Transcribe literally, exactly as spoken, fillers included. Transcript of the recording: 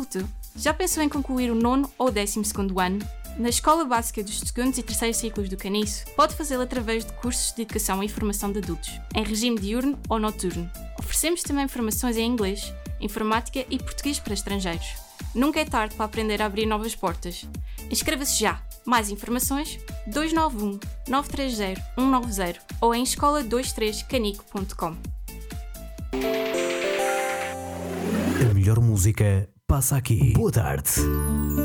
futuro. Já pensou em concluir o nono ou décimo segundo ano? Na Escola Básica dos segundos e terceiros ciclos do Caniço, pode fazê-lo através de cursos de educação e formação de adultos, em regime diurno ou noturno. Oferecemos também formações em inglês, informática e português para estrangeiros. Nunca é tarde para aprender a abrir novas portas. Inscreva-se já! Mais informações dois nove um, nove três zero, um nove zero ou em escola vinte e três canico ponto com. A melhor música passa aqui. Boa tarde.